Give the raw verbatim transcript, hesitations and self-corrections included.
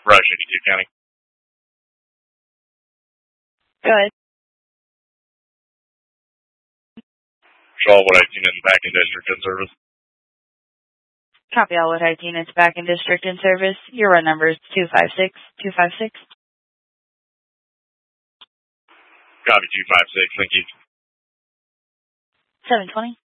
Rush, eighty-two County. Go ahead. Charlotte eighteen in back in district in service. Copy, Allwood eighteen, it's back in district in service. Your run number is two five six two five six. Copy two five six, thank you. seven twenty.